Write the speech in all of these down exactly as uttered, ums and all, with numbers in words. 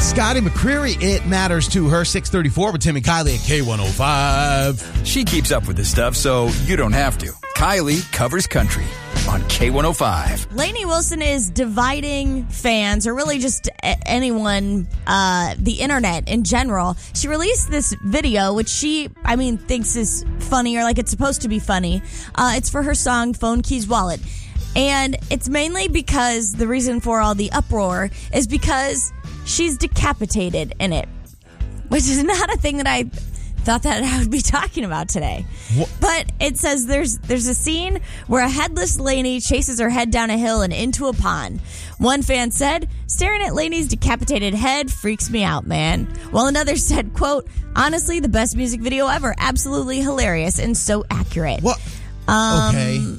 Scotty McCreery, It Matters to Her, six thirty-four with Tim and Kylie at K one oh five. She keeps up with this stuff, so you don't have to. Kylie covers country on K one oh five. Lainey Wilson is dividing fans, or really just anyone, uh, the internet in general. She released this video, which she, I mean, thinks is funny, or like it's supposed to be funny. Uh, it's for her song, Phone Keys Wallet. And it's mainly because the reason for all the uproar is because she's decapitated in it, which is not a thing that I thought that I would be talking about today. What? But it says there's there's a scene where a headless Lainey chases her head down a hill and into a pond. One fan said, staring at Lainey's decapitated head freaks me out, man. While another said, quote, honestly, the best music video ever. Absolutely hilarious and so accurate. What? Um, okay.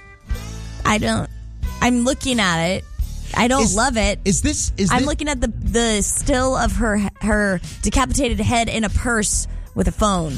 I don't, I'm looking at it. I don't is, love it. Is this, is I'm this, looking at the, the still of her, her decapitated head in a purse with a phone.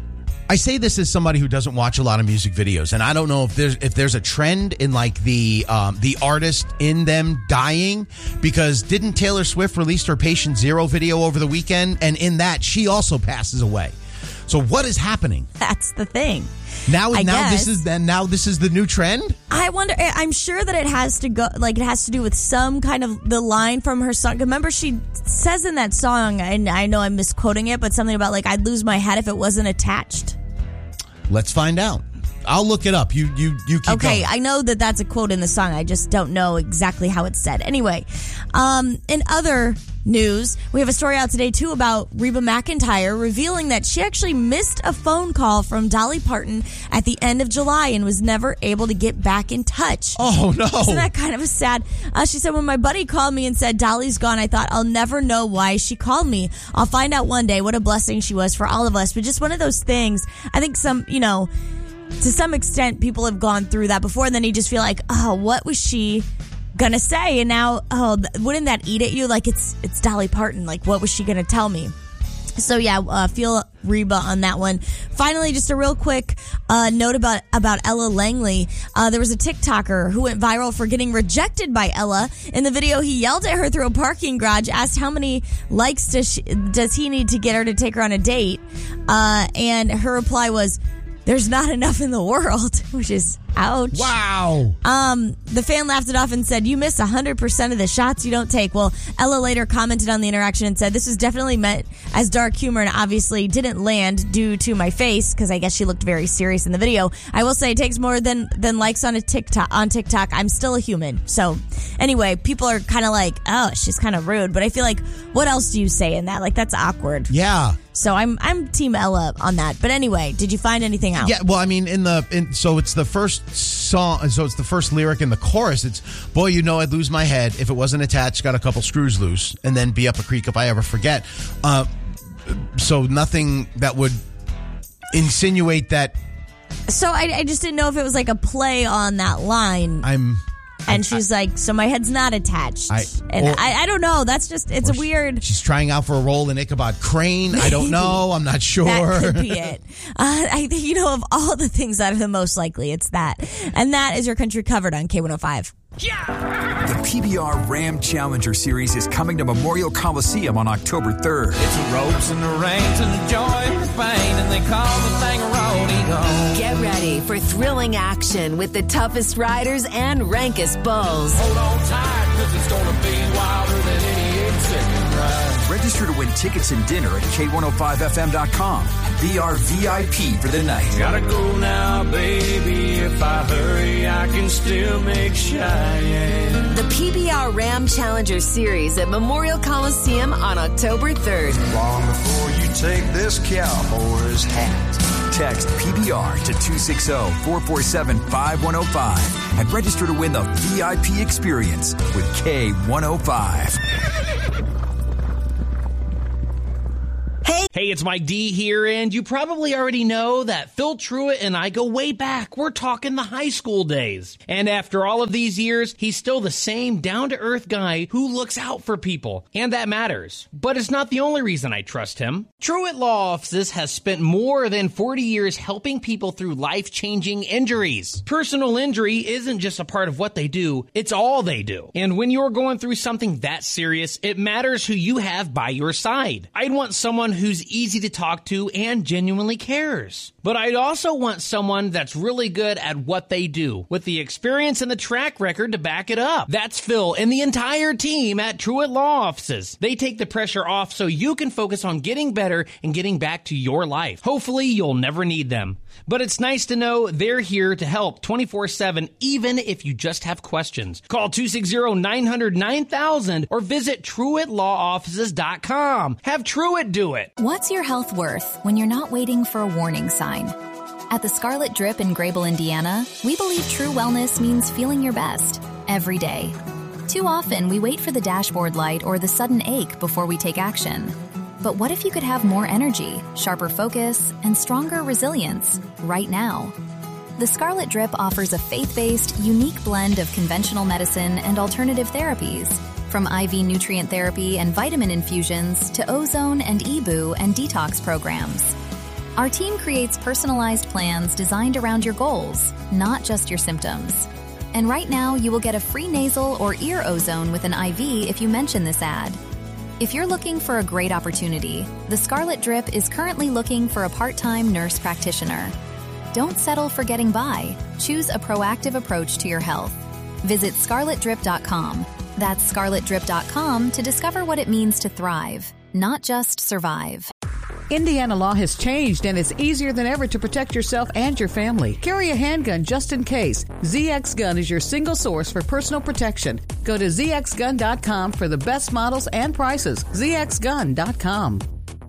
I say this as somebody who doesn't watch a lot of music videos, and I don't know if there's if there's a trend in like the um, the artist in them dying, because didn't Taylor Swift release her Patient Zero video over the weekend, and in that she also passes away. So what is happening? That's the thing. Now, I now guess. this is then now this is the new trend. I wonder. I'm sure that it has to go. Like it has to do with some kind of the line from her song. Remember, she says in that song, and I know I'm misquoting it, but something about like I'd lose my head if it wasn't attached. Let's find out. I'll look it up. You you you keep okay, going. I know that that's a quote in the song. I just don't know exactly how it's said. Anyway, um, in other news, we have a story out today, too, about Reba McEntire revealing that she actually missed a phone call from Dolly Parton at the end of July and was never able to get back in touch. Oh, no. Isn't that kind of a sad? Uh, she said, when my buddy called me and said Dolly's gone, I thought I'll never know why she called me. I'll find out one day. What a blessing she was for all of us. But just one of those things, I think some, you know, to some extent, people have gone through that before, and then you just feel like, oh, what was she gonna say? And now, oh, wouldn't that eat at you? Like, it's it's Dolly Parton. Like, what was she gonna tell me? So, yeah, uh, feel Reba on that one. Finally, just a real quick uh, note about, about Ella Langley. Uh, there was a TikToker who went viral for getting rejected by Ella. In the video, he yelled at her through a parking garage, asked how many likes does, she, does he need to get her to take her on a date. Uh, and her reply was, there's not enough in the world, which is ouch. Wow. Um, the fan laughed it off and said, you miss one hundred percent of the shots you don't take. Well, Ella later commented on the interaction and said, this was definitely meant as dark humor and obviously didn't land due to my face, because I guess she looked very serious in the video. I will say it takes more than, than likes on a TikTok. On TikTok, I'm still a human. So anyway, people are kind of like, oh, she's kind of rude. But I feel like, what else do you say in that? Like, that's awkward. Yeah. So I'm I'm Team Ella on that. But anyway, did you find anything out? Yeah, well, I mean, in the in, so it's the first song, so it's the first lyric in the chorus. It's, boy, you know I'd lose my head if it wasn't attached, got a couple screws loose, and then be up a creek if I ever forget. Uh, so nothing that would insinuate that. So I, I just didn't know if it was like a play on that line. I'm. And I, she's I, like, so my head's not attached. I, and or, I, I don't know. That's just, it's a she, weird. She's trying out for a role in Ichabod Crane. I don't know. I'm not sure. That could be it. Uh, I think, you know, of all the things that are the most likely, it's that. And that is your country covered on K one oh five. Yeah! The P B R Ram Challenger Series is coming to Memorial Coliseum on October third. It's the ropes and the reins and the joy and the pain, and they call the thing a rodeo. Get ready for thrilling action with the toughest riders and rankest bulls. Hold on tight, because it's going to be wilder than any eight-second ride. Register to win tickets and dinner at K one oh five F M dot com and be our V I P for the night. Gotta go now, baby. If I hurry, I can still make Cheyenne. The P B R Ram Challenger Series at Memorial Coliseum on October third. Long before you take this cowboy's hat. Text P B R to two six zero, four four seven, five one zero five and register to win the V I P experience with K one oh five. Hey, Hey, it's Mike D here, and you probably already know that Phil Truitt and I go way back. We're talking the high school days. And after all of these years, he's still the same down-to-earth guy who looks out for people, and that matters. But it's not the only reason I trust him. Truitt Law Offices has spent more than forty years helping people through life-changing injuries. Personal injury isn't just a part of what they do, it's all they do. And when you're going through something that serious, it matters who you have by your side. I'd want someone who's easy to talk to and genuinely cares. But I'd also want someone that's really good at what they do, with the experience and the track record to back it up. That's Phil and the entire team at Truitt Law Offices. They take the pressure off so you can focus on getting better and getting back to your life. Hopefully, you'll never need them. But it's nice to know they're here to help twenty-four seven, even if you just have questions. Call two six zero, nine hundred, nine thousand or visit Truitt Law Offices dot com. Have Truitt do it. What's your health worth when you're not waiting for a warning sign? At the Scarlet Drip in Grable, Indiana, we believe true wellness means feeling your best every day. Too often, we wait for the dashboard light or the sudden ache before we take action. But what if you could have more energy, sharper focus, and stronger resilience right now? The Scarlet Drip offers a faith-based, unique blend of conventional medicine and alternative therapies, from I V nutrient therapy and vitamin infusions to ozone and E B U and detox programs. Our team creates personalized plans designed around your goals, not just your symptoms. And right now, you will get a free nasal or ear ozone with an I V if you mention this ad. If you're looking for a great opportunity, the Scarlet Drip is currently looking for a part-time nurse practitioner. Don't settle for getting by. Choose a proactive approach to your health. Visit scarlet drip dot com. That's scarlet drip dot com to discover what it means to thrive, not just survive. Indiana law has changed, and it's easier than ever to protect yourself and your family. Carry a handgun just in case. Z X Gun is your single source for personal protection. Go to z x gun dot com for the best models and prices. z x gun dot com.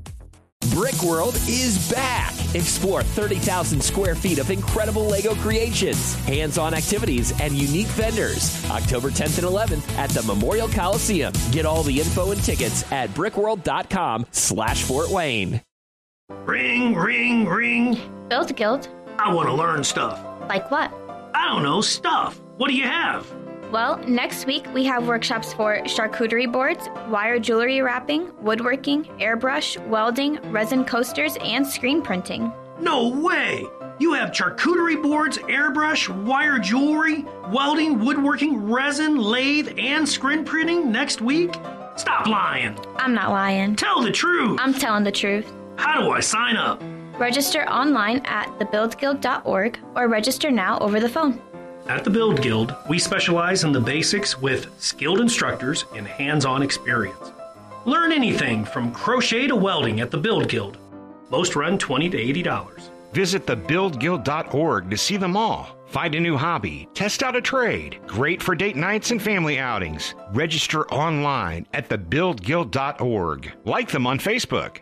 Brick World is back. Explore thirty thousand square feet of incredible Lego creations, hands-on activities, and unique vendors. October tenth and eleventh at the Memorial Coliseum. Get all the info and tickets at brickworld dot com slash Fort Wayne. Ring, ring, ring. Build Guild. I want to learn stuff. Like what? I don't know, stuff. What do you have? Well, next week we have workshops for charcuterie boards, wire jewelry wrapping, woodworking, airbrush, welding, resin coasters, and screen printing. No way! You have charcuterie boards, airbrush, wire jewelry, welding, woodworking, resin, lathe, and screen printing next week? Stop lying. I'm not lying. Tell the truth. I'm telling the truth. How do I sign up? Register online at the build guild dot org or register now over the phone. At the Build Guild, we specialize in the basics with skilled instructors and hands-on experience. Learn anything from crochet to welding at the Build Guild. Most run twenty to eighty dollars. Visit the build guild dot org to see them all. Find a new hobby, test out a trade. Great for date nights and family outings. Register online at the build guild dot org. Like them on Facebook.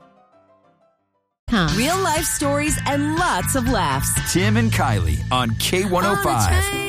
Real life stories and lots of laughs. Tim and Kylie on K one oh five.